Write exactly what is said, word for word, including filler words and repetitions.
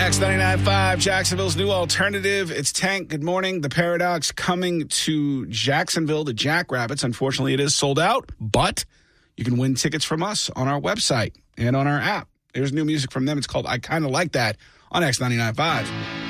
X ninety-nine point five, Jacksonville's new alternative. It's Tank. Good morning. The Paradox coming to Jacksonville, the Jackrabbits. Unfortunately, it is sold out, but you can win tickets from us on our website and on our app. There's new music from them. It's called I Kinda Like That on X ninety-nine point five.